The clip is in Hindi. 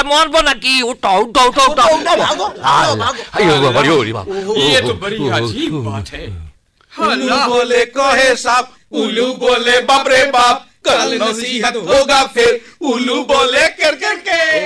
কথা मानबो ना कि उठो उठो उठो उठो भागो ये तो बड़ी अजीब बात है। उल्लू बोले कहे साहब, उल्लू बोले बाप रे बाप, कल नसीहत होगा फिर, उल्लू बोले कर के